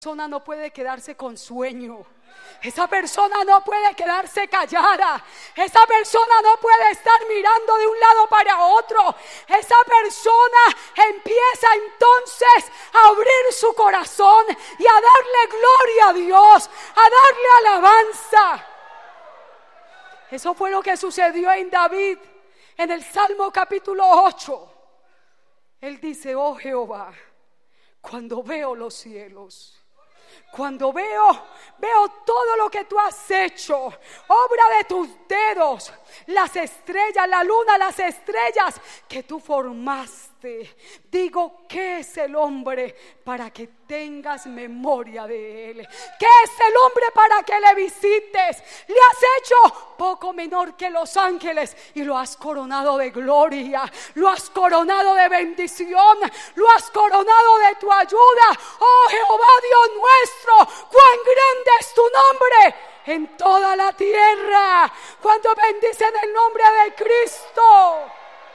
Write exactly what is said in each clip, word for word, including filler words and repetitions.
persona no puede quedarse con sueño. Esa persona no puede quedarse callada. Esa persona no puede estar mirando de un lado para otro. Esa persona empieza entonces a abrir su corazón y a darle gloria a Dios, a darle alabanza. Eso fue lo que sucedió en David en el Salmo capítulo ocho. Él dice: oh Jehová, cuando veo los cielos, cuando veo, veo todo lo que tú has hecho, obra de tus dedos, las estrellas, la luna, las estrellas que tú formaste, digo, ¿qué es el hombre para que tengas memoria de él? ¿Qué es el hombre para que le visites? Le has hecho poco menor que los ángeles y lo has coronado de gloria, lo has coronado de bendición, lo has coronado de tu ayuda. Oh Jehová Dios nuestro, cuán grande es tu nombre en toda la tierra. Cuando bendicen el nombre de Cristo.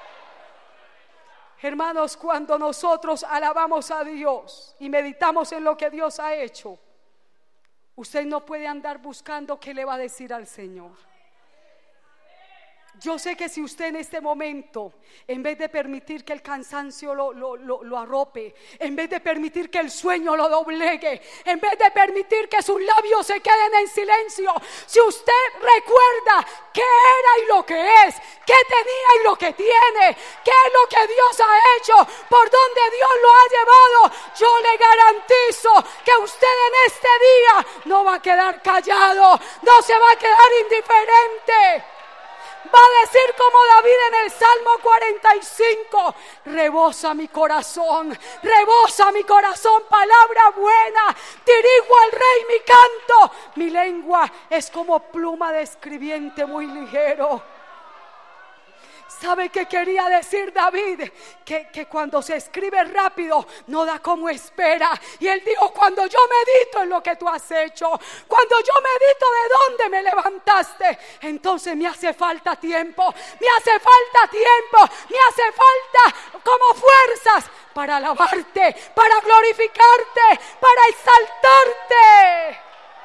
Hermanos, cuando nosotros alabamos a Dios y meditamos en lo que Dios ha hecho, usted no puede andar buscando qué le va a decir al Señor. Yo sé que si usted en este momento, en vez de permitir que el cansancio lo, lo, lo, lo arrope, en vez de permitir que el sueño lo doblegue, en vez de permitir que sus labios se queden en silencio, si usted recuerda qué era y lo que es, qué tenía y lo que tiene, qué es lo que Dios ha hecho, por donde Dios lo ha llevado, yo le garantizo que usted en este día no va a quedar callado, no se va a quedar indiferente. Va a decir como David en el Salmo cuarenta y cinco: rebosa mi corazón, rebosa mi corazón palabra buena, dirijo al rey mi canto, mi lengua es como pluma de escribiente muy ligero. ¿Sabe qué quería decir David? Que, que cuando se escribe rápido no da como espera. Y él dijo: cuando yo medito en lo que tú has hecho, cuando yo medito de dónde me levantaste, entonces me hace falta tiempo, me hace falta tiempo, me hace falta como fuerzas para alabarte, para glorificarte, para exaltarte.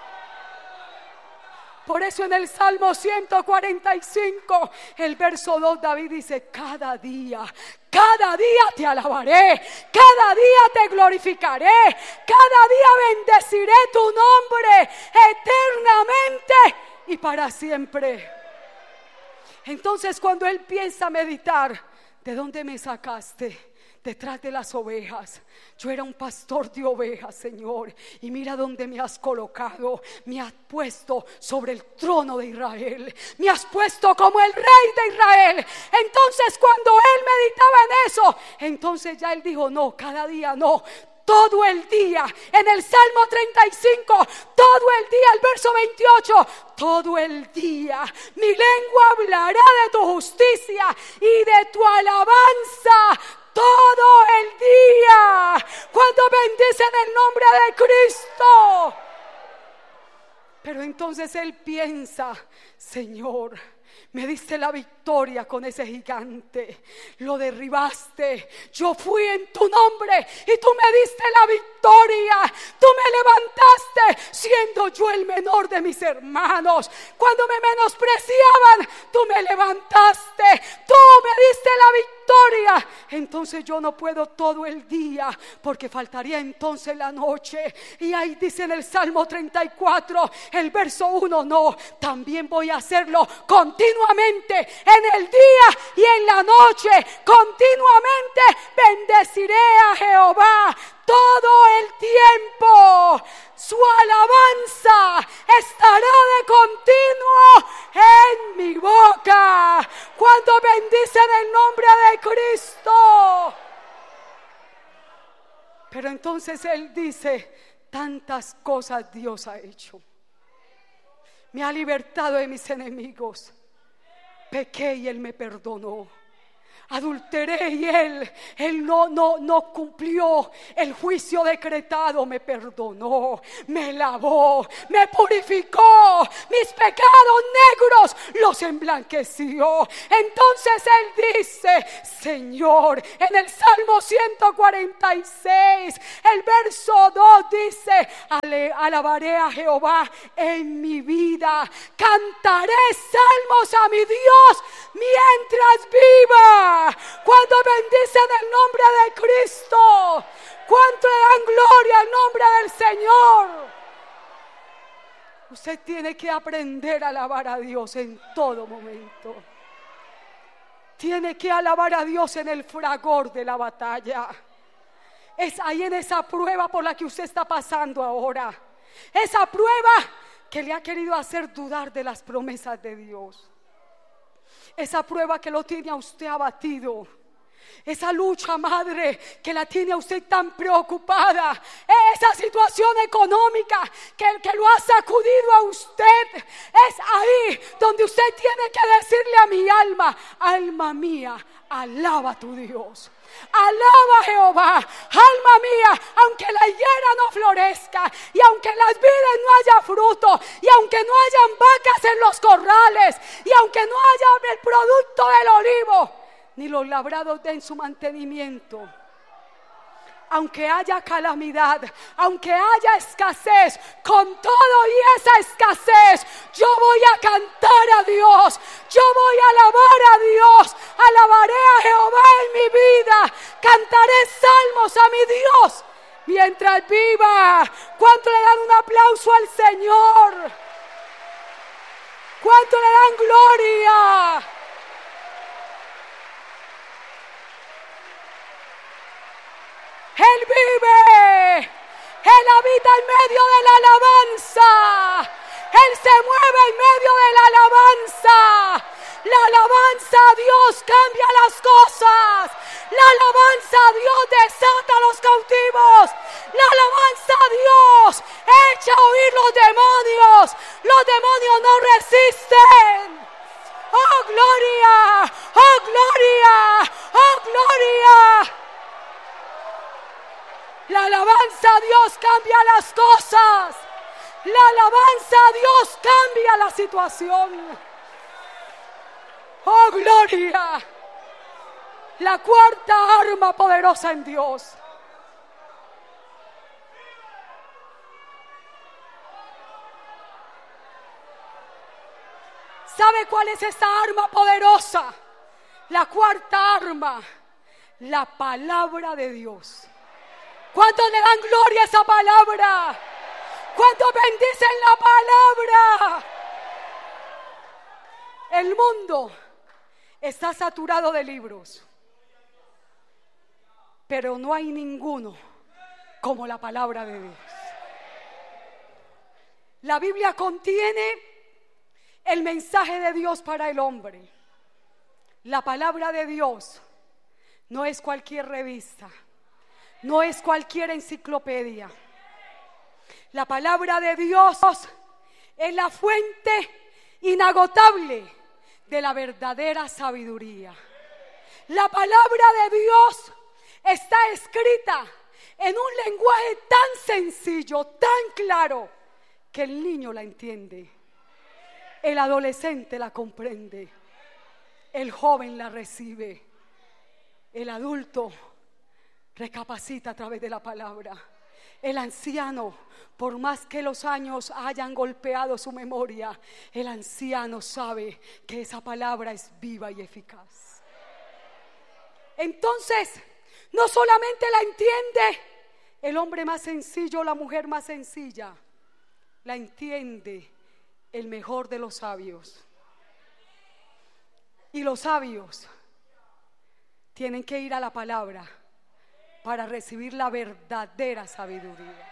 Por eso en el Salmo ciento cuarenta y cinco, el verso dos, David dice: cada día, cada día te alabaré, cada día te glorificaré, cada día bendeciré tu nombre eternamente y para siempre. Entonces, cuando él piensa meditar, ¿de dónde me sacaste? Detrás de las ovejas. Yo era un pastor de ovejas, Señor, y mira dónde me has colocado. Me has puesto sobre el trono de Israel, me has puesto como el rey de Israel. Entonces, cuando él meditaba en eso, entonces ya él dijo: no, cada día no, todo el día. En el Salmo treinta y cinco, todo el día, el verso veintiocho, todo el día mi lengua hablará de tu justicia y de tu alabanza todo el día, cuando bendicen el nombre de Cristo. Pero entonces él piensa: Señor, me diste la victoria con ese gigante, lo derribaste, yo fui en tu nombre y tú me diste la victoria, tú me levantaste siendo yo el menor de mis hermanos. Cuando me menospreciaban, tú me levantaste, tú me diste la victoria. Entonces yo no puedo todo el día, porque faltaría entonces la noche. Y ahí dice en el Salmo treinta y cuatro, el verso uno: no, también voy a hacerlo continuamente, en el día y en la noche, continuamente bendeciré a Jehová todo el tiempo. Su alabanza estará de continuo en mi boca cuando bendicen el nombre de Cristo. Pero entonces él dice: tantas cosas Dios ha hecho. Me ha libertado de mis enemigos. Pequé y él me perdonó. adulteré y él, él no, no, no cumplió el juicio decretado, me perdonó, me lavó, me purificó, mis pecados negros los emblanqueció. Entonces él dice, Señor, en el Salmo ciento cuarenta y seis, el verso dos dice, alabaré a Jehová en mi vida, cantaré salmos a mi Dios mientras viva. Cuando bendicen el nombre de Cristo, cuánto le dan gloria al nombre del Señor. Usted tiene que aprender a alabar a Dios en todo momento. Tiene que alabar a Dios en el fragor de la batalla. Es ahí en esa prueba por la que usted está pasando ahora. Esa prueba que le ha querido hacer dudar de las promesas de Dios. Esa prueba que lo tiene a usted abatido. Esa lucha, madre, que la tiene a usted tan preocupada. Esa situación económica que, que lo ha sacudido a usted. Es ahí donde usted tiene que decirle a mi alma, alma mía, alaba a tu Dios. Alaba a Jehová, alma mía, aunque la higuera no florezca y aunque en las vides no haya fruto y aunque no hayan vacas en los corrales y aunque no haya el producto del olivo ni los labrados den su mantenimiento, aunque haya calamidad, aunque haya escasez, con todo y esa escasez, yo voy a cantar a Dios, yo voy a alabar a Dios, alabaré a Jehová en mi vida, cantaré salmos a mi Dios mientras viva. ¿Cuánto le dan un aplauso al Señor? ¿Cuánto le dan gloria? Él vive, Él habita en medio de la alabanza, Él se mueve en medio de la alabanza. La alabanza a Dios cambia las cosas, la alabanza a Dios desata a los cautivos, la alabanza a Dios echa a huir los demonios, los demonios no resisten. ¡Oh, gloria! ¡Oh, gloria! ¡Oh, gloria! La alabanza a Dios cambia las cosas. La alabanza a Dios cambia la situación. ¡Oh, gloria! La cuarta arma poderosa en Dios. ¿Sabe cuál es esa arma poderosa? La cuarta arma, la palabra de Dios. ¿Cuántos le dan gloria a esa palabra? ¿Cuántos bendicen la palabra? El mundo está saturado de libros, pero no hay ninguno como la palabra de Dios. La Biblia contiene el mensaje de Dios para el hombre. La palabra de Dios no es cualquier revista, no es cualquier enciclopedia. La palabra de Dios es la fuente inagotable de la verdadera sabiduría. La palabra de Dios está escrita en un lenguaje tan sencillo, tan claro, que el niño la entiende, el adolescente la comprende, el joven la recibe, el adulto recapacita a través de la palabra. El anciano, por más que los años hayan golpeado su memoria, el anciano sabe que esa palabra es viva y eficaz. Entonces, no solamente la entiende el hombre más sencillo, la mujer más sencilla, la entiende el mejor de los sabios. Y los sabios tienen que ir a la palabra para recibir la verdadera sabiduría.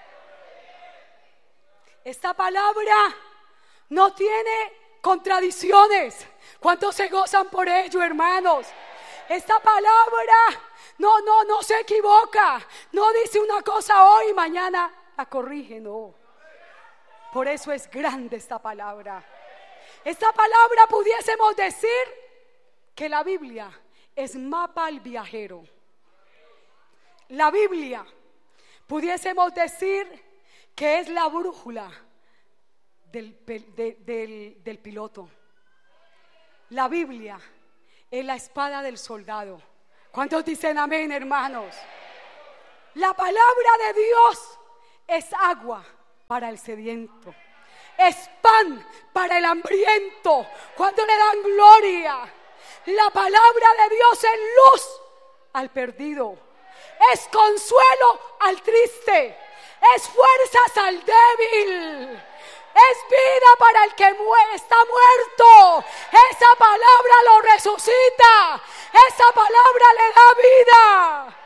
Esta palabra no tiene contradicciones. ¿Cuántos se gozan por ello, hermanos? Esta palabra no, no, no se equivoca. No dice una cosa hoy y mañana la corrige, no. Por eso es grande esta palabra. Esta palabra pudiésemos decir que la Biblia es mapa al viajero. La Biblia, pudiésemos decir que es la brújula del, de, del, del piloto. La Biblia es la espada del soldado. ¿Cuántos dicen amén, hermanos? La palabra de Dios es agua para el sediento, es pan para el hambriento. ¿Cuánto le dan gloria? La palabra de Dios es luz al perdido, es consuelo al triste, es fuerzas al débil, es vida para el que muere, está muerto. Esa palabra lo resucita, esa palabra le da vida.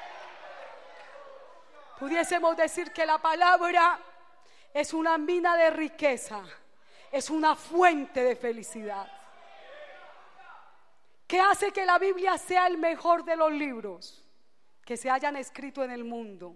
Pudiésemos decir que la palabra es una mina de riqueza, es una fuente de felicidad. ¿Qué hace que la Biblia sea el mejor de los libros que se hayan escrito en el mundo?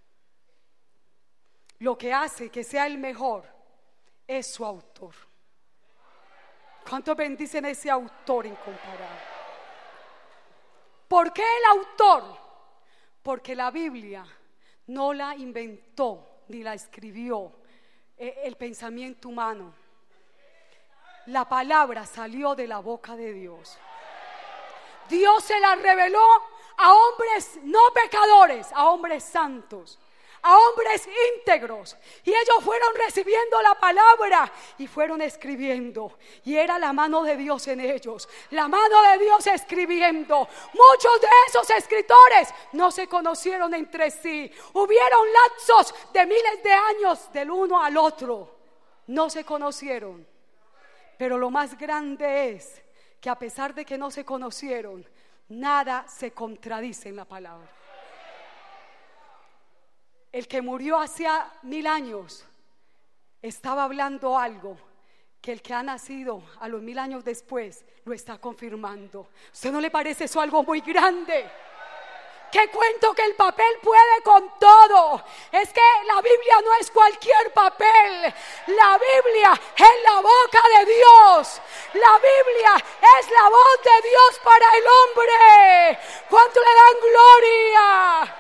Lo que hace que sea el mejor es su autor. ¿Cuántos bendicen a ese autor incomparable? ¿Por qué el autor? Porque la Biblia no la inventó ni la escribió eh, el pensamiento humano. La palabra salió de la boca de Dios. Dios se la reveló a hombres no pecadores, a hombres santos, a hombres íntegros, y ellos fueron recibiendo la palabra y fueron escribiendo, y era la mano de Dios en ellos, la mano de Dios escribiendo. Muchos de esos escritores no se conocieron entre sí, hubieron lapsos de miles de años del uno al otro, no se conocieron, pero lo más grande es que a pesar de que no se conocieron, nada se contradice en la palabra. El que murió hacía mil años estaba hablando algo que el que ha nacido a los mil años después lo está confirmando. ¿Usted no le parece eso algo muy grande? ¿Qué cuento que el papel puede con todo? Es que la Biblia no es cualquier papel. La Biblia es la boca de Dios. La Biblia es la voz de Dios para el hombre. ¿Cuánto le dan gloria?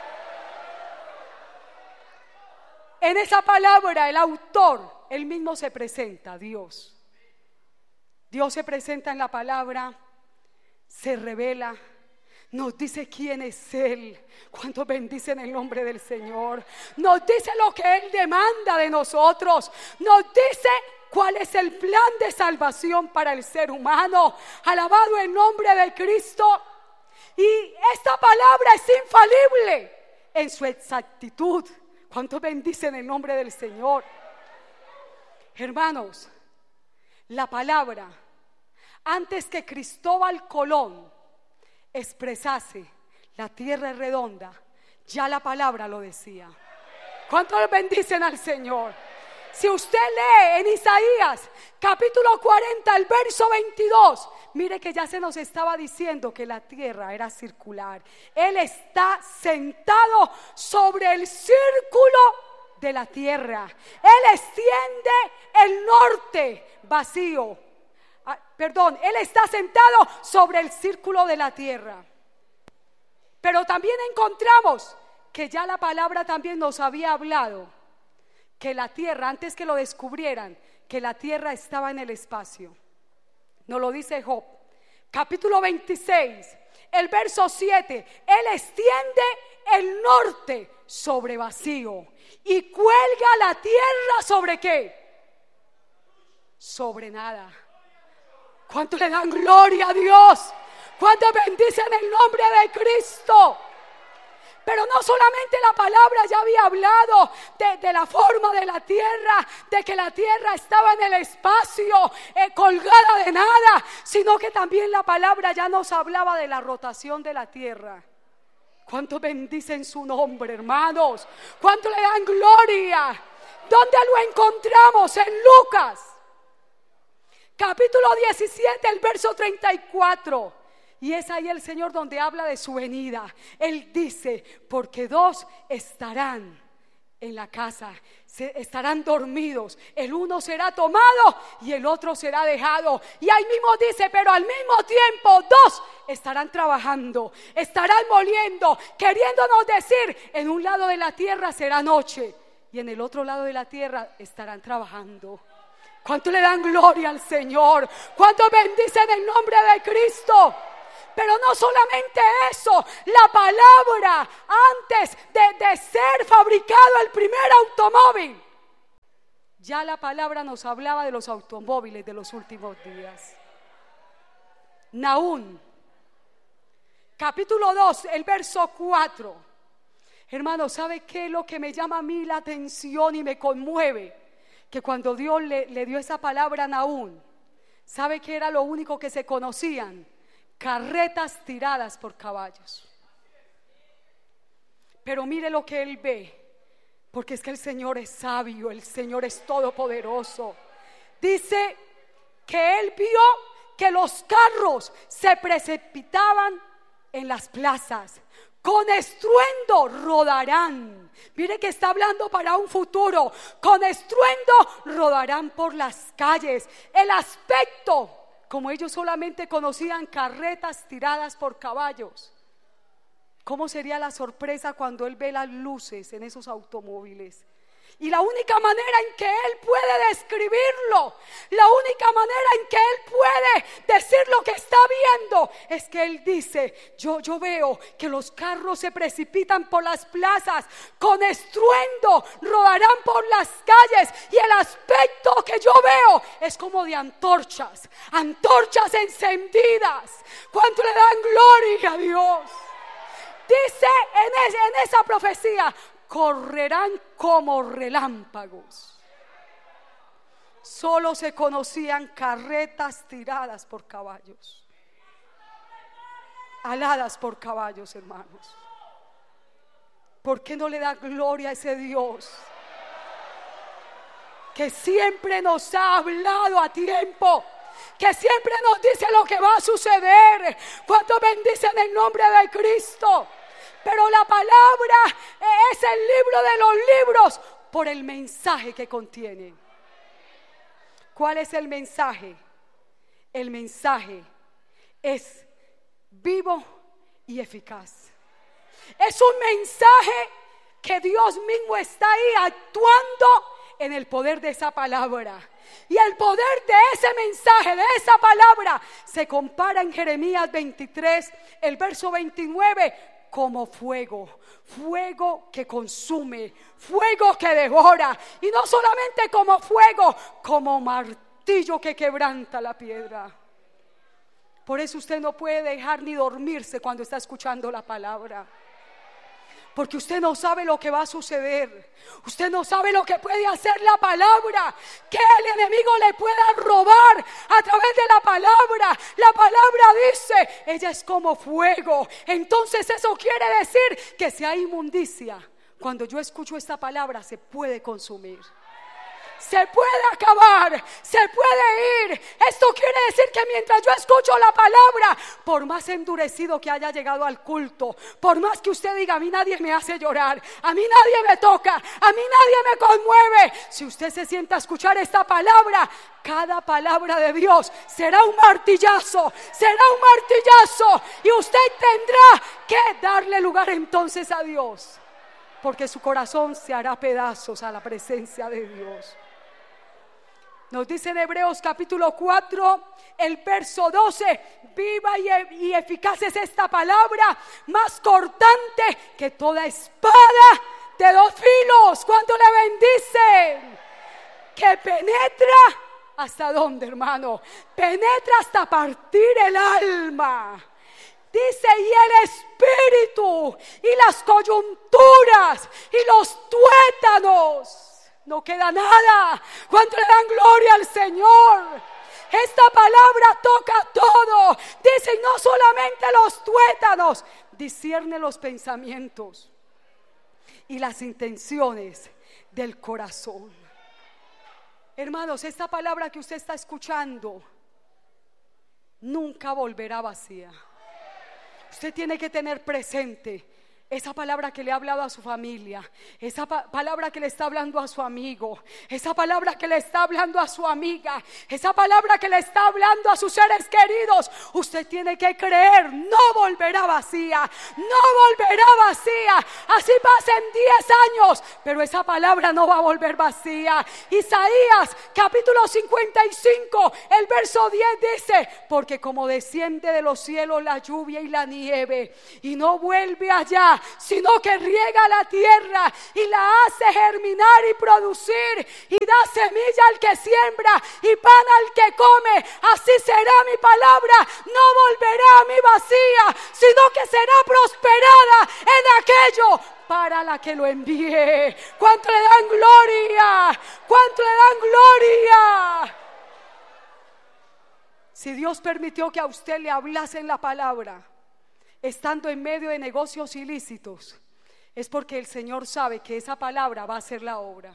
En esa palabra el autor, él mismo se presenta, Dios. Dios se presenta en la palabra, se revela, nos dice quién es Él. ¿Cuántos bendicen el nombre del Señor? Nos dice lo que Él demanda de nosotros. Nos dice cuál es el plan de salvación para el ser humano. Alabado el nombre de Cristo. Y esta palabra es infalible en su exactitud. ¿Cuántos bendicen el nombre del Señor? Hermanos, la palabra, antes que Cristóbal Colón expresase la tierra es redonda, ya la palabra lo decía. ¿Cuántos bendicen al Señor? Si usted lee en Isaías capítulo cuarenta, el verso veintidós, mire que ya se nos estaba diciendo que la tierra era circular. Él está sentado sobre el círculo de la tierra. Él extiende el norte vacío. Ah, perdón, Él está sentado sobre el círculo de la tierra. Pero también encontramos que ya la palabra también nos había hablado que la tierra, antes que lo descubrieran, que la tierra estaba en el espacio. Nos lo dice Job, capítulo veintiséis, el verso siete. Él extiende el norte sobre vacío y cuelga la tierra sobre ¿qué? Sobre nada. ¿Cuánto le dan gloria a Dios? ¿Cuánto bendicen el nombre de Cristo? Pero no solamente la palabra ya había hablado de, de la forma de la tierra, de que la tierra estaba en el espacio, eh, colgada de nada, sino que también la palabra ya nos hablaba de la rotación de la tierra. ¿Cuánto bendicen su nombre, hermanos? ¿Cuánto le dan gloria? ¿Dónde lo encontramos? En Lucas, capítulo diecisiete, el verso treinta y cuatro. Y es ahí el Señor donde habla de su venida. Él dice, porque dos estarán en la casa, se estarán dormidos, el uno será tomado y el otro será dejado. Y ahí mismo dice, pero al mismo tiempo dos estarán trabajando, estarán moliendo, queriéndonos decir, en un lado de la tierra será noche y en el otro lado de la tierra estarán trabajando. ¿Cuánto le dan gloria al Señor? ¿Cuánto bendicen el nombre de Cristo? Pero no solamente eso, la palabra antes de, de ser fabricado el primer automóvil, ya la palabra nos hablaba de los automóviles de los últimos días. Nahum, capítulo dos, el verso cuatro. Hermano, ¿sabe qué es lo que me llama a mí la atención y me conmueve? Que cuando Dios le, le dio esa palabra a Nahum, ¿sabe qué era lo único que se conocían? Carretas tiradas por caballos. Pero mire lo que él ve, porque es que el Señor es sabio, el Señor es todopoderoso. Dice que él vio que los carros se precipitaban en las plazas, con estruendo rodarán. Mire que está hablando para un futuro. Con estruendo rodarán por las calles. El aspecto, como ellos solamente conocían carretas tiradas por caballos, ¿cómo sería la sorpresa cuando él ve las luces en esos automóviles? Y la única manera en que él puede describirlo, la única manera en que él puede decir lo que está viendo, es que él dice, yo, yo veo que los carros se precipitan por las plazas, con estruendo rodarán por las calles, y el aspecto que yo veo es como de antorchas, antorchas encendidas. ¿Cuánto le dan gloria a Dios? Dice en, es, en esa profecía, correrán como relámpagos. Solo se conocían carretas tiradas por caballos, aladas por caballos, hermanos. ¿Por qué no le da gloria a ese Dios que siempre nos ha hablado a tiempo, que siempre nos dice lo que va a suceder? ¿Cuánto bendicen el nombre de Cristo? Pero la palabra es el libro de los libros por el mensaje que contiene. ¿Cuál es el mensaje? El mensaje es vivo y eficaz. Es un mensaje que Dios mismo está ahí actuando en el poder de esa palabra. Y el poder de ese mensaje, de esa palabra, se compara en Jeremías veintitrés, el verso veintinueve, como fuego, fuego que consume, fuego que devora, y no solamente como fuego, como martillo que quebranta la piedra. Por eso usted no puede dejar ni dormirse cuando está escuchando la palabra, porque usted no sabe lo que va a suceder. Usted no sabe lo que puede hacer la palabra, que el enemigo le pueda robar a través de la palabra. La palabra dice, ella es como fuego. Entonces eso quiere decir que si hay inmundicia, cuando yo escucho esta palabra, se puede consumir, se puede acabar, se puede ir. Esto quiere decir que mientras yo escucho la palabra, por más endurecido que haya llegado al culto, por más que usted diga, a mí nadie me hace llorar, a mí nadie me toca, a mí nadie me conmueve, si usted se sienta a escuchar esta palabra, cada palabra de Dios será un martillazo, será un martillazo, y usted tendrá que darle lugar entonces a Dios, porque su corazón se hará pedazos a la presencia de Dios. Nos dice en Hebreos capítulo cuatro, el verso doce, viva y, e- y eficaz es esta palabra, más cortante que toda espada de dos filos. ¿Cuánto le bendicen? Que penetra, ¿hasta dónde, hermano? Penetra hasta partir el alma. Dice, y el espíritu, y las coyunturas, y los tuétanos. No queda nada. ¿Cuánto le dan gloria al Señor? Esta palabra toca todo. Dice, y no solamente los tuétanos, discierne los pensamientos y las intenciones del corazón. Hermanos, esta palabra que usted está escuchando nunca volverá vacía. Usted tiene que tener presente, esa palabra que le ha hablado a su familia, esa pa- palabra que le está hablando a su amigo, esa palabra que le está hablando a su amiga, esa palabra que le está hablando a sus seres queridos, usted tiene que creer, no volverá vacía, no volverá vacía. Así pasen diez años, pero esa palabra no va a volver vacía. Isaías capítulo cincuenta y cinco, el verso diez dice: porque como desciende de los cielos la lluvia y la nieve, y no vuelve allá, sino que riega la tierra y la hace germinar y producir, y da semilla al que siembra y pan al que come, así será mi palabra, no volverá a mí vacía, sino que será prosperada en aquello para la que lo envíe. ¿Cuánto le dan gloria? ¿Cuánto le dan gloria? Si Dios permitió que a usted le hablasen la palabra estando en medio de negocios ilícitos, es porque el Señor sabe que esa palabra va a hacer la obra.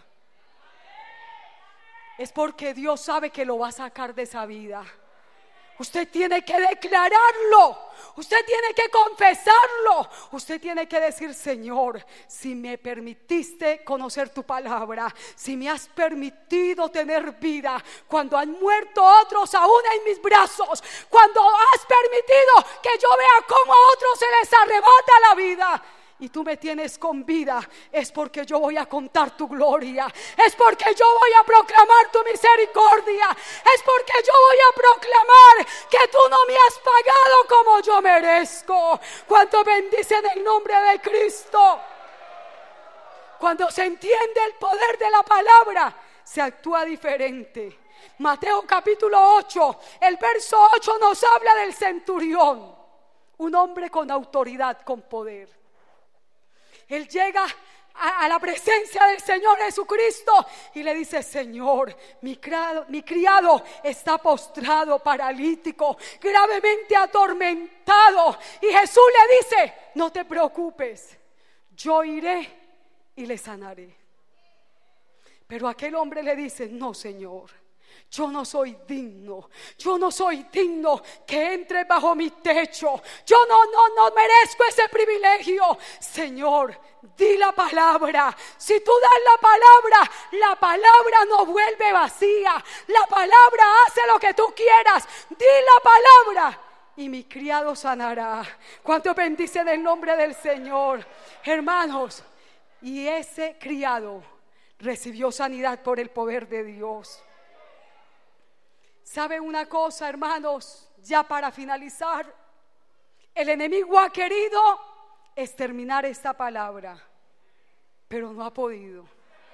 Es porque Dios sabe que lo va a sacar de esa vida. Usted tiene que declararlo, usted tiene que confesarlo, usted tiene que decir: Señor, si me permitiste conocer tu palabra, si me has permitido tener vida, cuando han muerto otros aún en mis brazos, cuando has permitido que yo vea cómo a otros se les arrebata la vida, y tú me tienes con vida, es porque yo voy a contar tu gloria, es porque yo voy a proclamar tu misericordia, es porque yo voy a proclamar que tú no me has pagado como yo merezco. ¿Cuánto bendicen el nombre de Cristo? Cuando se entiende el poder de la palabra, se actúa diferente. Mateo capítulo ocho, el verso ocho nos habla del centurión, un hombre con autoridad, con poder. Él llega a, a la presencia del Señor Jesucristo y le dice: Señor, mi criado, mi criado está postrado, paralítico, gravemente atormentado. Y Jesús le dice: no te preocupes, yo iré y le sanaré. Pero aquel hombre le dice: no, Señor, yo no soy digno, yo no soy digno que entre bajo mi techo, yo no, no, no merezco ese privilegio. Señor, di la palabra, si tú das la palabra, la palabra no vuelve vacía, la palabra hace lo que tú quieras, di la palabra y mi criado sanará. ¿Cuánto bendicen el nombre del Señor? Hermanos, y ese criado recibió sanidad por el poder de Dios. ¿Sabe una cosa, hermanos? Ya para finalizar, el enemigo ha querido exterminar esta palabra, pero no ha podido.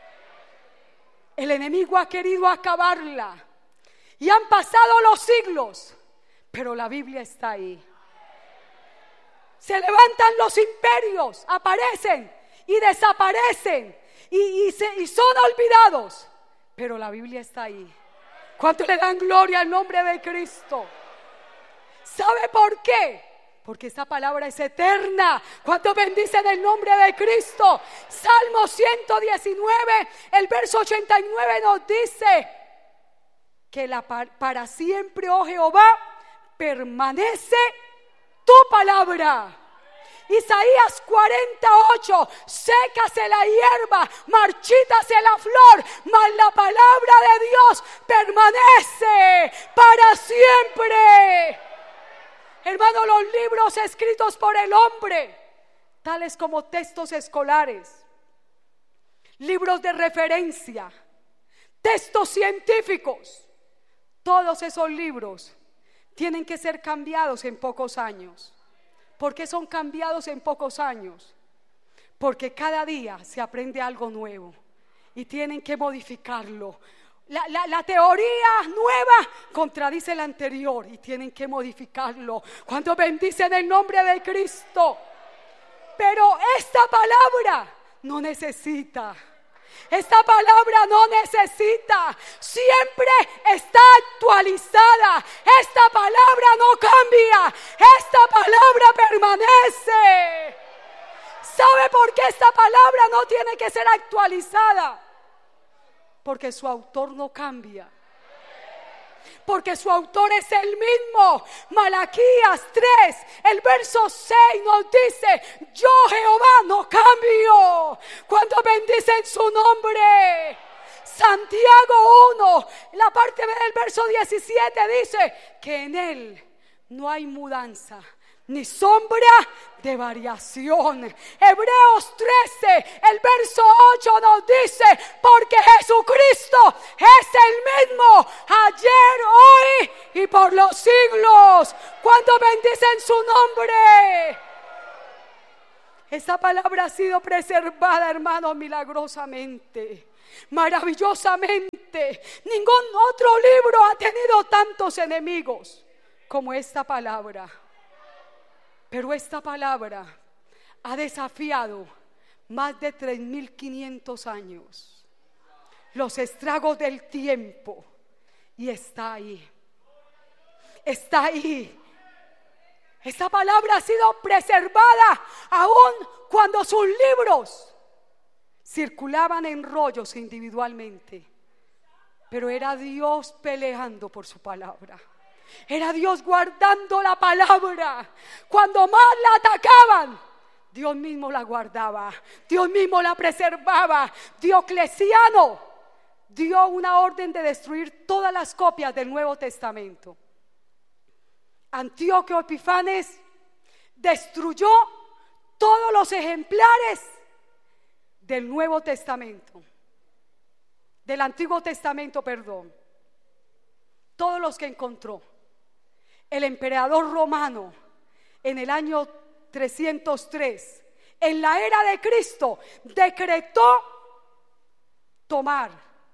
El enemigo ha querido acabarla y han pasado los siglos, pero la Biblia está ahí. Se levantan los imperios, aparecen y desaparecen y, y, se, y son olvidados, pero la Biblia está ahí. ¿Cuánto le dan gloria al nombre de Cristo? ¿Sabe por qué? Porque esta palabra es eterna. ¿Cuánto bendicen el nombre de Cristo? Salmo ciento diecinueve, el verso ochenta y nueve nos dice que la, para siempre, oh Jehová, permanece tu palabra. Isaías cuarenta y ocho, sécase la hierba, marchítase la flor, mas la palabra de Dios permanece para siempre. Hermano, los libros escritos por el hombre, tales como textos escolares, libros de referencia, textos científicos, todos esos libros tienen que ser cambiados en pocos años. ¿Por qué son cambiados en pocos años? Porque cada día se aprende algo nuevo y tienen que modificarlo. La, la, la teoría nueva contradice la anterior y tienen que modificarlo. ¿Cuánto bendicen el nombre de Cristo? Pero esta palabra no necesita. Esta palabra no necesita, siempre está actualizada. Esta palabra no cambia, esta palabra permanece. ¿Sabe por qué esta palabra no tiene que ser actualizada? Porque su autor no cambia. porque su autor es el mismo. Malaquías tres, el verso seis nos dice: yo Jehová no cambio. Cuando bendicen su nombre. Santiago uno, la parte B del verso diecisiete dice que en él no hay mudanza ni sombra de variación. Hebreos trece, el verso ocho nos dice: porque Jesucristo es el mismo ayer, hoy y por los siglos. Cuando bendicen su nombre. Esa palabra ha sido preservada, hermanos, milagrosamente, maravillosamente. Ningún otro libro ha tenido tantos enemigos como esta palabra. Pero esta palabra ha desafiado más de tres mil quinientos años, los estragos del tiempo, y está ahí. Está ahí. Esta palabra ha sido preservada aún cuando sus libros circulaban en rollos individualmente. Pero era Dios peleando por su palabra. Era Dios guardando la palabra. Cuando más la atacaban, Dios mismo la guardaba. Dios mismo la preservaba. Diocleciano dio una orden de destruir todas las copias del Nuevo Testamento. Antíoco Epifanes destruyó todos los ejemplares del Nuevo Testamento, del Antiguo Testamento, perdón, todos los que encontró. El emperador romano, en el año trescientos tres, en la era de Cristo, decretó tomar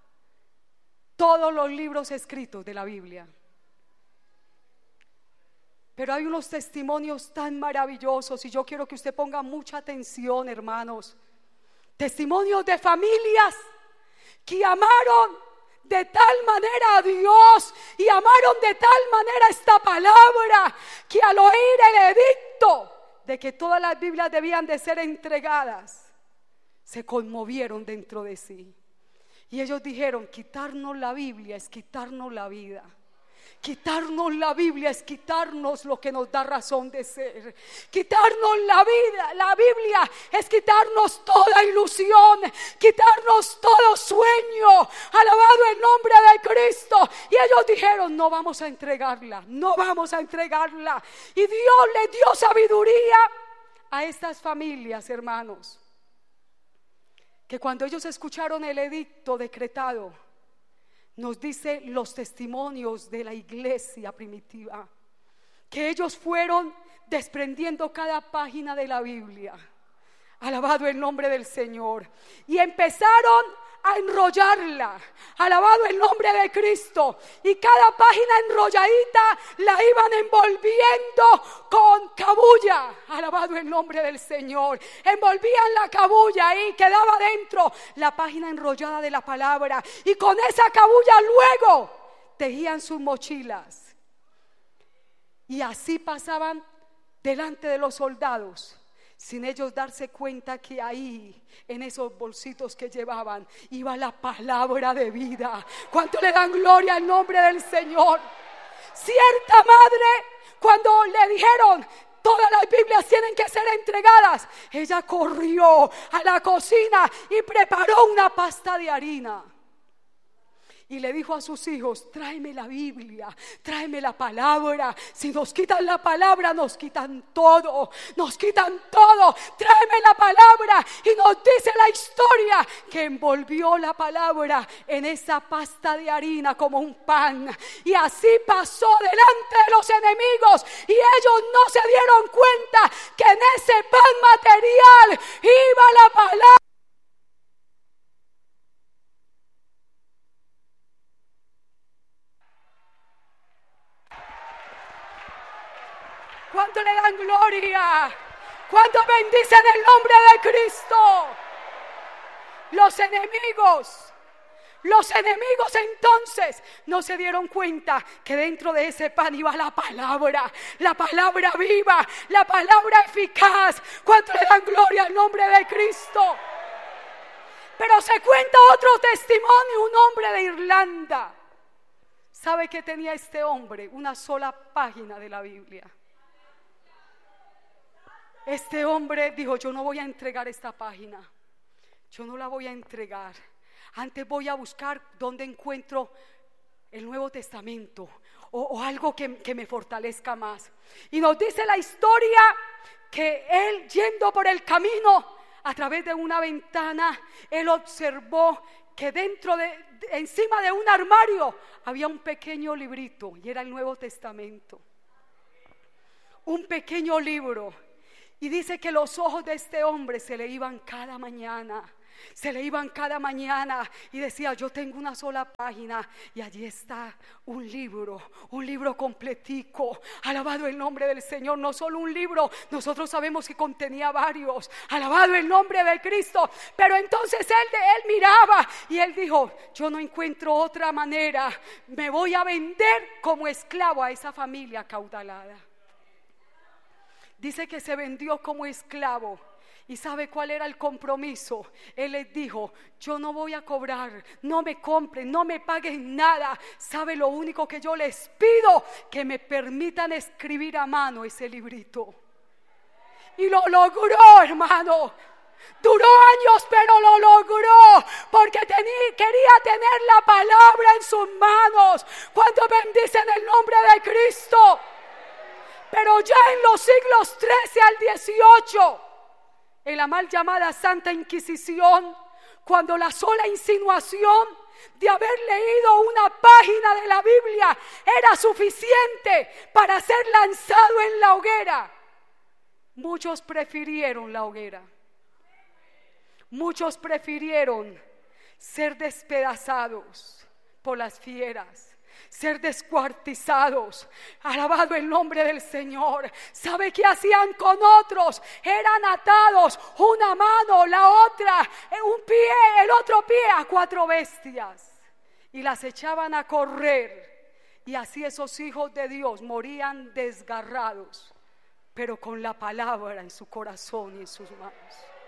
todos los libros escritos de la Biblia. Pero hay unos testimonios tan maravillosos, y yo quiero que usted ponga mucha atención, hermanos. Testimonios de familias que amaron de tal manera a Dios y amaron de tal manera esta palabra, que al oír el edicto de que todas las Biblias debían de ser entregadas, se conmovieron dentro de sí. Y ellos dijeron: quitarnos la Biblia es quitarnos la vida. Quitarnos la Biblia es quitarnos lo que nos da razón de ser. Quitarnos la vida, la Biblia es quitarnos toda ilusión, quitarnos todo sueño. Alabado el nombre de Cristo. Y ellos dijeron: no vamos a entregarla, no vamos a entregarla. Y Dios le dio sabiduría a estas familias, hermanos, que cuando ellos escucharon el edicto decretado, nos dice los testimonios de la iglesia primitiva, que ellos fueron desprendiendo cada página de la Biblia. Alabado el nombre del Señor. Y empezaron a enrollarla. Alabado el nombre de Cristo. Y cada página enrolladita la iban envolviendo con cabuya. Alabado el nombre del Señor. Envolvían la cabulla y quedaba dentro la página enrollada de la palabra. Y con esa cabulla luego tejían sus mochilas. Y así pasaban delante de los soldados, sin ellos darse cuenta que ahí, en esos bolsitos que llevaban, iba la palabra de vida. ¿Cuánto le dan gloria al nombre del Señor? Cierta madre, cuando le dijeron: todas las Biblias tienen que ser entregadas, ella corrió a la cocina y preparó una pasta de harina. Y le dijo a sus hijos: tráeme la Biblia, tráeme la palabra. Si nos quitan la palabra, nos quitan todo, nos quitan todo. Tráeme la palabra. Y nos dice la historia que envolvió la palabra en esa pasta de harina como un pan. Y así pasó delante de los enemigos, y ellos no se dieron cuenta que en ese pan material iba la palabra. ¿Cuánto le dan gloria? ¿Cuánto bendicen el nombre de Cristo? Los enemigos, los enemigos entonces no se dieron cuenta que dentro de ese pan iba la palabra, la palabra viva, la palabra eficaz. ¿Cuánto le dan gloria al nombre de Cristo? Pero se cuenta otro testimonio, un hombre de Irlanda, ¿Sabe qué tenía este hombre? Una sola página de la Biblia. Este hombre dijo: yo no voy a entregar esta página, yo no la voy a entregar. Antes voy a buscar dónde encuentro el Nuevo Testamento o, o algo que, que me fortalezca más. Y nos dice la historia que él, yendo por el camino, a través de una ventana, él observó que dentro de, de encima de un armario había un pequeño librito, y era el Nuevo Testamento. Un pequeño libro. Y dice que los ojos de este hombre se le iban cada mañana, se le iban cada mañana y decía: yo tengo una sola página y allí está un libro, un libro completico. Alabado el nombre del Señor. No solo un libro, nosotros sabemos que contenía varios. Alabado el nombre de Cristo. Pero entonces él, él miraba y él dijo: yo no encuentro otra manera, me voy a vender como esclavo a esa familia acaudalada. Dice que se vendió como esclavo. ¿Y sabe cuál era el compromiso? Él les dijo: yo no voy a cobrar, no me compren, no me paguen nada. ¿Sabe lo único que yo les pido? Que me permitan escribir a mano ese librito. Y lo logró, hermano. Duró años, pero lo logró, porque tenía, quería tener la palabra en sus manos. Cuando bendicen el nombre de Cristo. Pero ya en los siglos trece al dieciocho, en la mal llamada Santa Inquisición, cuando la sola insinuación de haber leído una página de la Biblia era suficiente para ser lanzado en la hoguera, muchos prefirieron la hoguera. Muchos prefirieron ser despedazados por las fieras, ser descuartizados. Alabado el nombre del Señor. ¿Sabe qué hacían con otros? Eran atados, una mano, la otra, un pie, el otro pie, a cuatro bestias, y las echaban a correr. Y así esos hijos de Dios morían desgarrados, pero con la palabra en su corazón y en sus manos.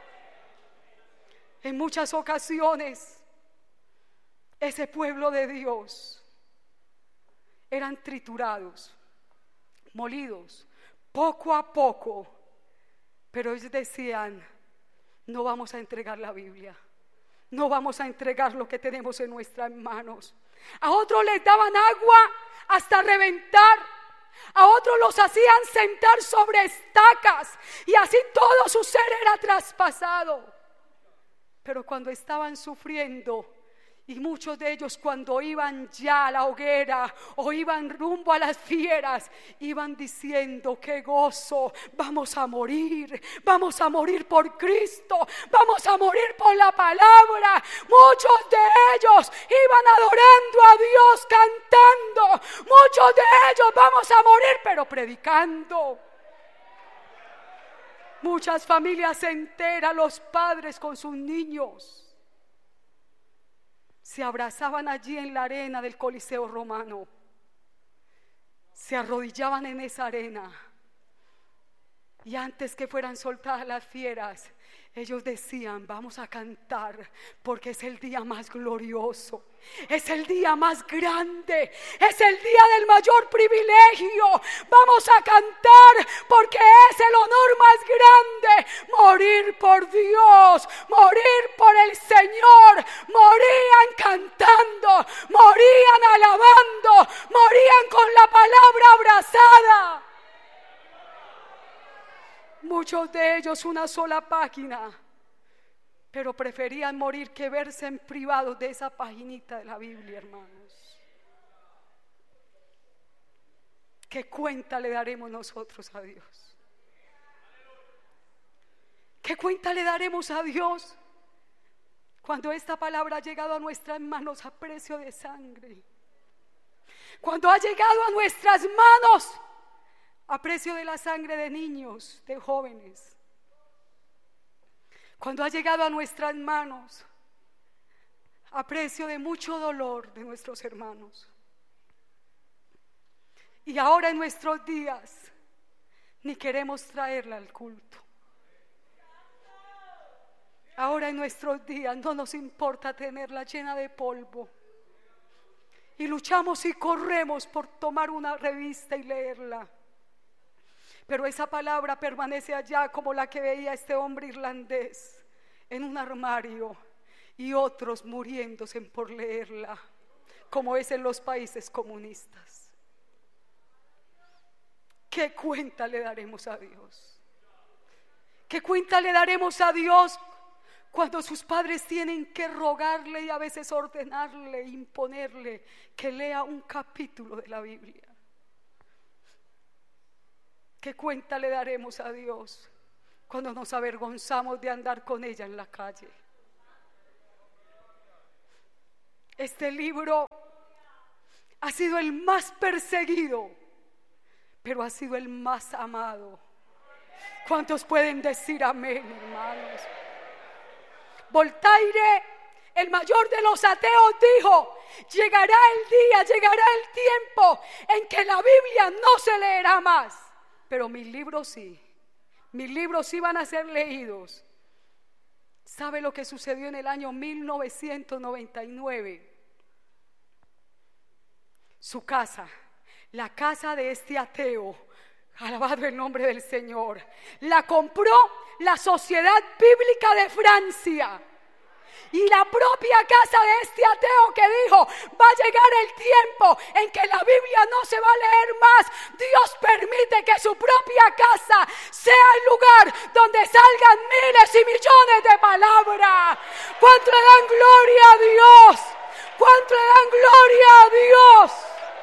En muchas ocasiones ese pueblo de Dios eran triturados, molidos, poco a poco. Pero ellos decían: no vamos a entregar la Biblia, no vamos a entregar lo que tenemos en nuestras manos. A otros les daban agua hasta reventar, a otros los hacían sentar sobre estacas, y así todo su ser era traspasado. Pero cuando estaban sufriendo, y muchos de ellos, cuando iban ya a la hoguera o iban rumbo a las fieras, iban diciendo: qué gozo, vamos a morir, vamos a morir por Cristo, vamos a morir por la palabra. Muchos de ellos iban adorando a Dios, cantando. Muchos de ellos: vamos a morir, pero predicando. Muchas familias enteras, los padres con sus niños, se abrazaban allí en la arena del Coliseo Romano, se arrodillaban en esa arena, y antes que fueran soltadas las fieras, ellos decían: vamos a cantar, porque es el día más glorioso, es el día más grande, es el día del mayor privilegio. Vamos a cantar porque es el honor más grande, morir por Dios, morir por el Señor. Morían cantando, morían alabando, morían con la palabra abrazada. Muchos de ellos una sola página, pero preferían morir que verse en privado de esa paginita de la Biblia, hermanos. ¿Qué cuenta le daremos nosotros a Dios? ¿Qué cuenta le daremos a Dios cuando esta palabra ha llegado a nuestras manos a precio de sangre? Cuando ha llegado a nuestras manos a precio de la sangre de niños, de jóvenes. Cuando ha llegado a nuestras manos a precio de mucho dolor de nuestros hermanos. Y ahora en nuestros días ni queremos traerla al culto. Ahora en nuestros días no nos importa tenerla llena de polvo. y luchamos y corremos por tomar una revista y leerla. Pero esa palabra permanece allá como la que veía este hombre irlandés en un armario y otros muriéndose por leerla, como es en los países comunistas. ¿Qué cuenta le daremos a Dios? ¿Qué cuenta le daremos a Dios cuando sus padres tienen que rogarle y a veces ordenarle, imponerle que lea un capítulo de la Biblia? ¿Qué cuenta le daremos a Dios cuando nos avergonzamos de andar con ella en la calle? Este libro ha sido el más perseguido, pero ha sido el más amado. ¿Cuántos pueden decir amén, hermanos? Voltaire, el mayor de los ateos, dijo: llegará el día, llegará el tiempo en que la Biblia no se leerá más, pero mis libros sí, mis libros sí van a ser leídos. ¿Sabe lo que sucedió en el año mil novecientos noventa y nueve? Su casa, la casa de este ateo, alabado el nombre del Señor, la compró la Sociedad Bíblica de Francia. Y la propia casa de este ateo que dijo: va a llegar el tiempo en que la Biblia no se va a leer más, Dios permite que su propia casa sea el lugar donde salgan miles y millones de palabras. ¿Cuánto le dan gloria a Dios? ¿Cuánto le dan gloria a Dios?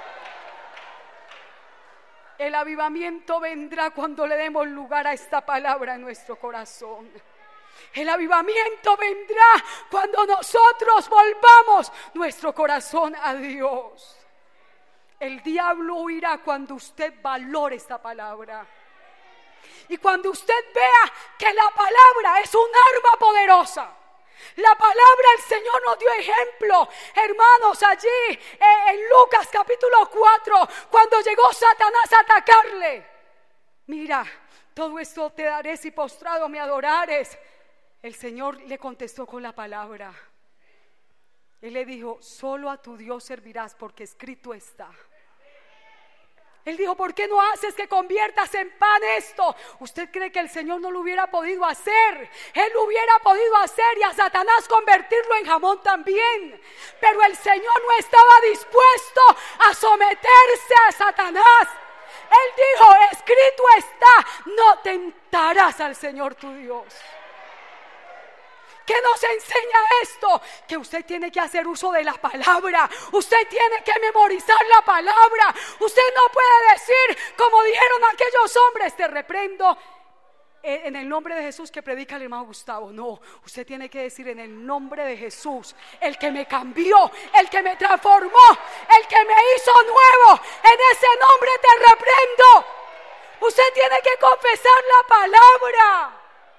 El avivamiento vendrá cuando le demos lugar a esta palabra en nuestro corazón. El avivamiento vendrá cuando nosotros volvamos nuestro corazón a Dios. El diablo huirá cuando usted valore esta palabra. Y cuando usted vea que la palabra es un arma poderosa. La palabra, el Señor nos dio ejemplo, hermanos, allí eh, en Lucas capítulo cuatro, cuando llegó Satanás a atacarle. Mira, todo esto te daré si postrado me adorares. El Señor le contestó con la palabra. Él le dijo: solo a tu Dios servirás, porque escrito está. Él dijo: ¿por qué no haces que conviertas en pan esto? ¿Usted cree que el Señor no lo hubiera podido hacer? Él lo hubiera podido hacer y a Satanás convertirlo en jamón también. Pero el Señor no estaba dispuesto a someterse a Satanás. Él dijo: escrito está, no tentarás al Señor tu Dios. ¿Qué nos enseña esto? Que usted tiene que hacer uso de la palabra. Usted tiene que memorizar la palabra. Usted no puede decir como dijeron aquellos hombres: te reprendo en el nombre de Jesús que predica el hermano Gustavo. No, usted tiene que decir: en el nombre de Jesús, el que me cambió, el que me transformó, el que me hizo nuevo, en ese nombre te reprendo. Usted tiene que confesar la palabra.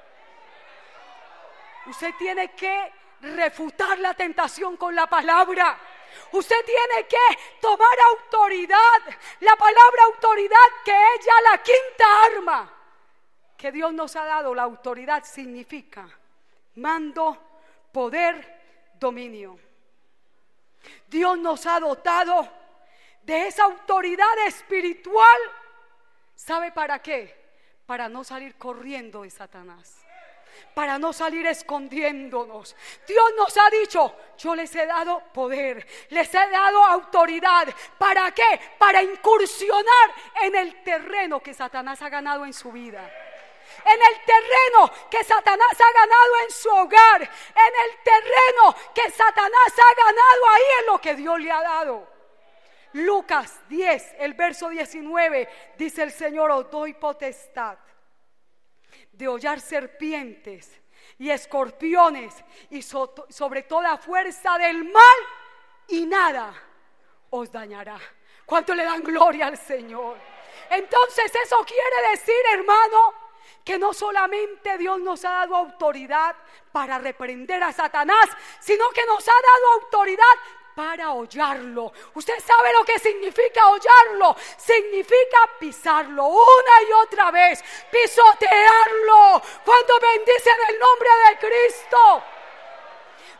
Usted tiene que refutar la tentación con la palabra. Usted tiene que tomar autoridad. La palabra autoridad, que es ya la quinta arma que Dios nos ha dado. La autoridad significa mando, poder, dominio. Dios nos ha dotado de esa autoridad espiritual. ¿Sabe para qué? Para no salir corriendo de Satanás, para no salir escondiéndonos. Dios nos ha dicho: yo les he dado poder, les he dado autoridad. ¿Para qué? Para incursionar en el terreno que Satanás ha ganado en su vida, en el terreno que Satanás ha ganado en su hogar, en el terreno que Satanás ha ganado ahí en lo que Dios le ha dado. Lucas diez, el verso diecinueve, dice el Señor: os doy potestad de hollar serpientes y escorpiones y so, sobre toda fuerza del mal, y nada os dañará. ¿Cuánto le dan gloria al Señor? Entonces eso quiere decir, hermano, que no solamente Dios nos ha dado autoridad para reprender a Satanás, sino que nos ha dado autoridad para hollarlo. ¿Usted sabe lo que significa hollarlo? Significa pisarlo una y otra vez, pisotearlo. Cuando bendicen el nombre de Cristo,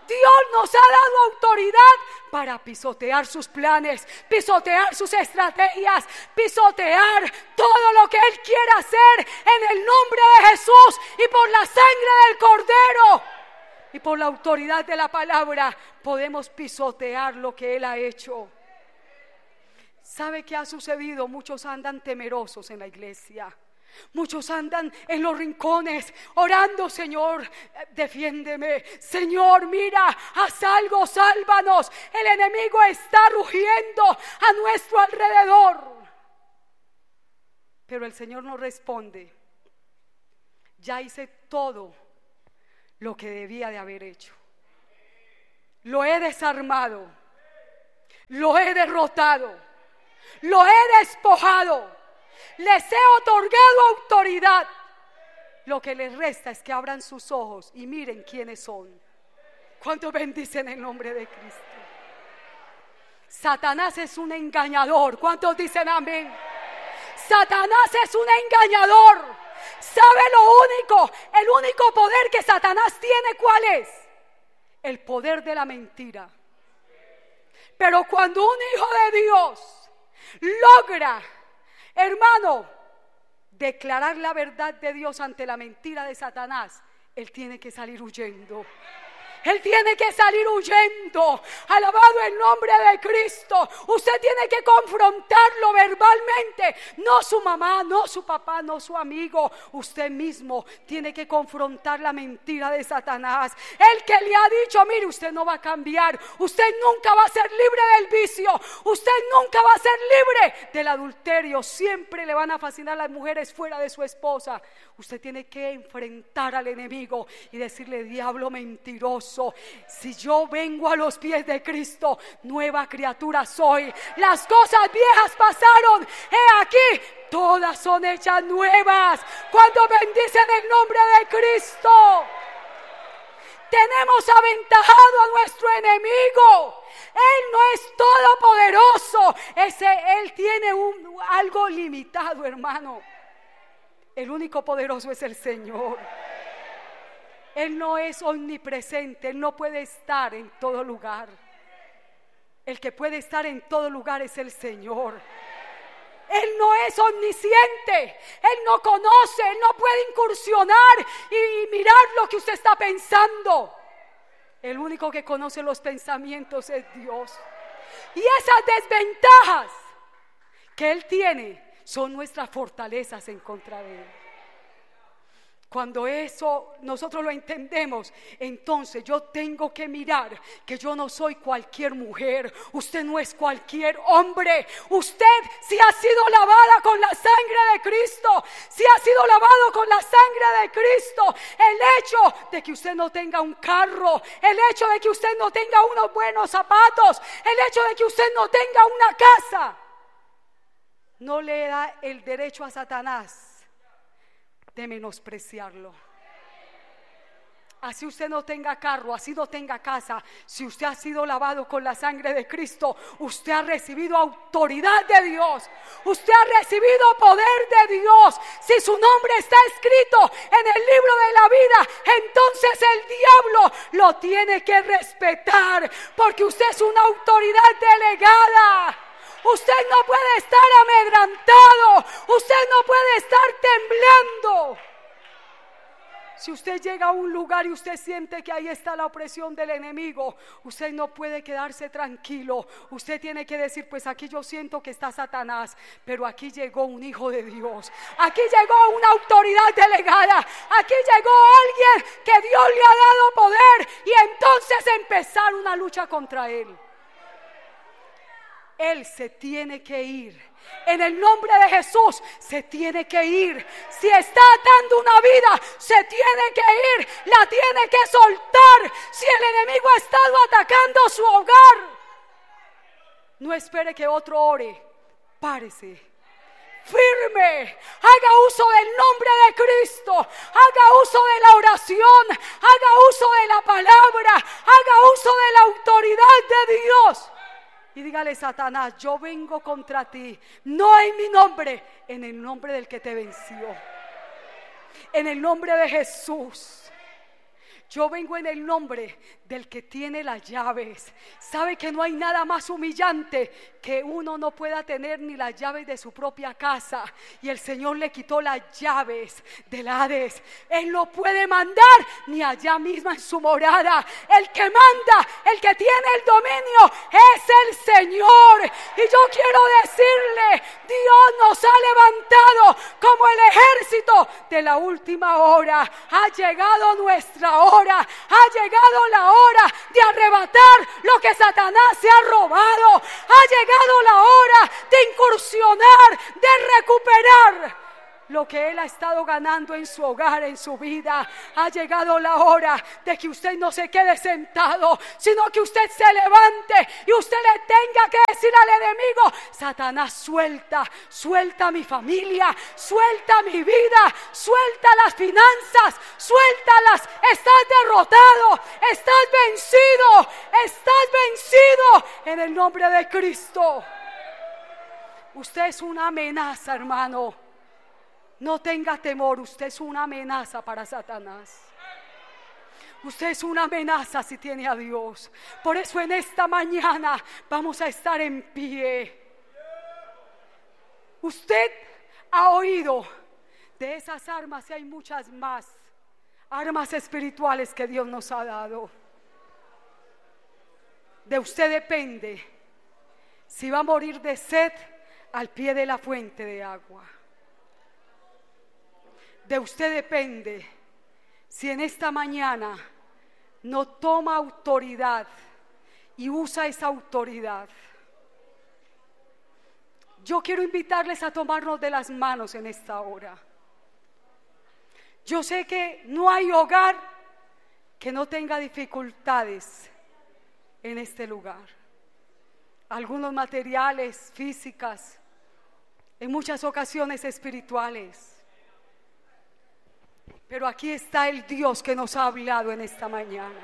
Dios nos ha dado autoridad para pisotear sus planes, pisotear sus estrategias, pisotear todo lo que Él quiere hacer en el nombre de Jesús y por la sangre del Cordero y por la autoridad de la palabra podemos pisotear lo que Él ha hecho. ¿Sabe qué ha sucedido? Muchos andan temerosos en la iglesia. Muchos andan en los rincones orando: Señor, defiéndeme. Señor, mira, haz algo, sálvanos. El enemigo está rugiendo a nuestro alrededor. Pero el Señor nos responde: ya hice todo lo que debía de haber hecho. Lo he desarmado, lo he derrotado, lo he despojado. Les he otorgado autoridad. Lo que les resta es que abran sus ojos y miren quiénes son. ¿Cuántos bendicen el nombre de Cristo? Satanás es un engañador. ¿Cuántos dicen amén? Satanás es un engañador. ¿Sabe lo único? El único poder que Satanás tiene, ¿cuál es? El poder de la mentira. Pero cuando un hijo de Dios logra, hermano, declarar la verdad de Dios ante la mentira de Satanás, él tiene que salir huyendo. Él tiene que salir huyendo. Alabado el nombre de Cristo. Usted tiene que confrontarlo verbalmente. No su mamá, no su papá, no su amigo. Usted mismo tiene que confrontar la mentira de Satanás. El que le ha dicho: mire, usted no va a cambiar. Usted nunca va a ser libre del vicio. Usted nunca va a ser libre del adulterio. Siempre le van a fascinar las mujeres fuera de su esposa. Usted tiene que enfrentar al enemigo y decirle: diablo mentiroso, si yo vengo a los pies de Cristo, nueva criatura soy. Las cosas viejas pasaron, he aquí, todas son hechas nuevas. Cuando bendicen el nombre de Cristo, tenemos aventajado a nuestro enemigo. Él no es todopoderoso. Ese, él tiene un, algo limitado, hermano. El único poderoso es el Señor. Él no es omnipresente, Él no puede estar en todo lugar. El que puede estar en todo lugar es el Señor. Él no es omnisciente, Él no conoce, Él no puede incursionar y mirar lo que usted está pensando. El único que conoce los pensamientos es Dios. Y esas desventajas que Él tiene son nuestras fortalezas en contra de Él. Cuando eso nosotros lo entendemos, entonces yo tengo que mirar que yo no soy cualquier mujer. Usted no es cualquier hombre. Usted, si ha sido lavada con la sangre de Cristo, si ha sido lavado con la sangre de Cristo, el hecho de que usted no tenga un carro, el hecho de que usted no tenga unos buenos zapatos, el hecho de que usted no tenga una casa, no le da el derecho a Satanás de menospreciarlo. Así usted no tenga carro, así no tenga casa, si usted ha sido lavado con la sangre de Cristo, usted ha recibido autoridad de Dios, usted ha recibido poder de Dios. Si su nombre está escrito en el libro de la vida, entonces el diablo lo tiene que respetar, porque usted es una autoridad delegada. Usted no puede estar amedrantado. Usted no puede estar temblando. Si usted llega a un lugar y usted siente que ahí está la opresión del enemigo, usted no puede quedarse tranquilo. Usted tiene que decir: pues aquí yo siento que está Satanás, pero aquí llegó un hijo de Dios. Aquí llegó una autoridad delegada. Aquí llegó alguien que Dios le ha dado poder, y entonces empezar una lucha contra él. Él se tiene que ir. En el nombre de Jesús se tiene que ir. Si está atando una vida, se tiene que ir. La tiene que soltar. Si el enemigo ha estado atacando su hogar, no espere que otro ore. Párese firme, haga uso del nombre de Cristo, haga uso de la oración, haga uso de la palabra, haga uso de la autoridad de Dios. Y dígale: Satanás, yo vengo contra ti, no en mi nombre, en el nombre del que te venció. En el nombre de Jesús. Yo vengo en el nombre del que tiene las llaves. Sabe que no hay nada más humillante que uno no pueda tener ni las llaves de su propia casa, y el Señor le quitó las llaves del Hades. Él no puede mandar ni allá misma en su morada. El que manda, el que tiene el dominio es el Señor. Y yo quiero decirle, Dios nos ha levantado como el ejército de la última hora. Ha llegado nuestra hora, ha llegado la hora de arrebatar lo que Satanás se ha robado. Ha llegado la hora de incursionar, de recuperar lo que él ha estado ganando en su hogar, en su vida. Ha llegado la hora de que usted no se quede sentado, sino que usted se levante y usted le tenga que decir al enemigo: Satanás, suelta, suelta mi familia, suelta mi vida, suelta las finanzas, suéltalas. Estás derrotado, estás vencido, estás vencido en el nombre de Cristo. Usted es una amenaza, hermano. No tenga temor, usted es una amenaza para Satanás. Usted es una amenaza si tiene a Dios. Por eso en esta mañana vamos a estar en pie. Usted ha oído de esas armas, y hay muchas más armas espirituales que Dios nos ha dado. De usted depende si va a morir de sed al pie de la fuente de agua. De usted depende si en esta mañana no toma autoridad y usa esa autoridad. Yo quiero invitarles a tomarnos de las manos en esta hora. Yo sé que no hay hogar que no tenga dificultades en este lugar. Algunos materiales, físicas, en muchas ocasiones espirituales. Pero aquí está el Dios que nos ha hablado en esta mañana.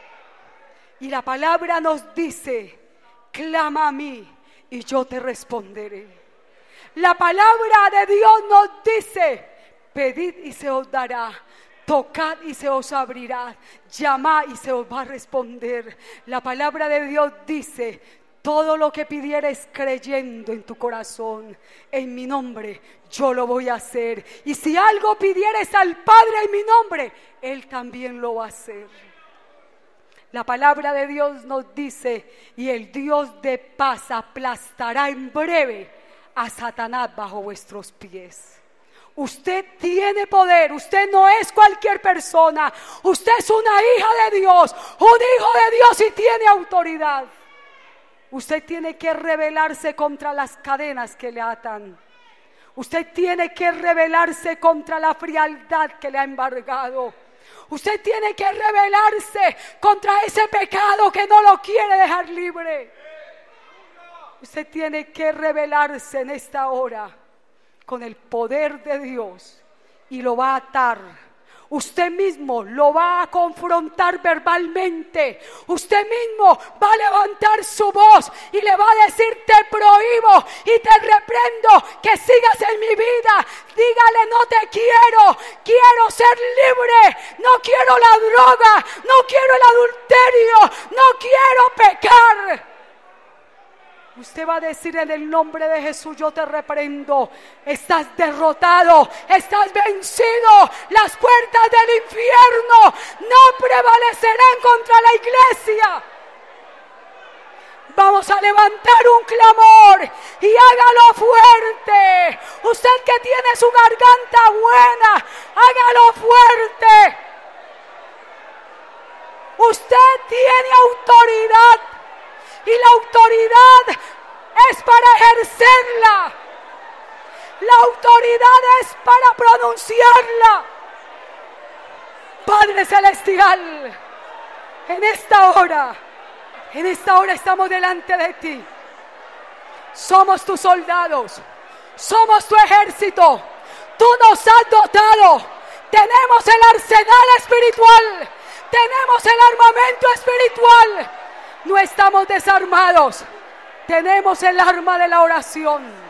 Y la palabra nos dice: clama a mí y yo te responderé. La palabra de Dios nos dice: pedid y se os dará, tocad y se os abrirá, llamad y se os va a responder. La palabra de Dios dice: todo lo que pidieres creyendo en tu corazón, en mi nombre, yo lo voy a hacer. Y si algo pidieres al Padre en mi nombre, Él también lo va a hacer. La palabra de Dios nos dice: y el Dios de paz aplastará en breve a Satanás bajo vuestros pies. Usted tiene poder, usted no es cualquier persona, usted es una hija de Dios, un hijo de Dios, y tiene autoridad. Usted tiene que rebelarse contra las cadenas que le atan. Usted tiene que rebelarse contra la frialdad que le ha embargado. Usted tiene que rebelarse contra ese pecado que no lo quiere dejar libre. Usted tiene que rebelarse en esta hora con el poder de Dios, y lo va a atar. Usted mismo lo va a confrontar verbalmente. Usted mismo va a levantar su voz y le va a decir: te prohíbo y te reprendo que sigas en mi vida. Dígale: no te quiero, quiero ser libre, no quiero la droga, no quiero el adulterio, no quiero pecar. Usted va a decir: en el nombre de Jesús yo te reprendo. Estás derrotado, estás vencido. Las puertas del infierno no prevalecerán contra la iglesia. Vamos a levantar un clamor y hágalo fuerte. Usted que tiene su garganta buena, hágalo fuerte. Usted tiene autoridad. Y la autoridad es para ejercerla. La autoridad es para pronunciarla. Padre Celestial, en esta hora, en esta hora estamos delante de ti. Somos tus soldados, somos tu ejército. Tú nos has dotado. Tenemos el arsenal espiritual, tenemos el armamento espiritual. No estamos desarmados. Tenemos el arma de la oración.